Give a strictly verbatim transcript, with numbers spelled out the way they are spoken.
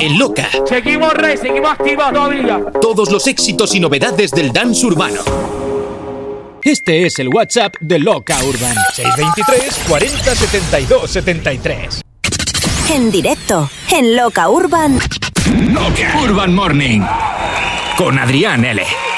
en Loca. Seguimos, Rey, seguimos activos todavía. Todos los éxitos y novedades del dance urbano. Este es el WhatsApp de Loca Urban. seis veintitrés, cuarenta, setenta y dos, setenta y tres. En directo, en Loca Urban. Loca Urban Morning. Con Adrián L.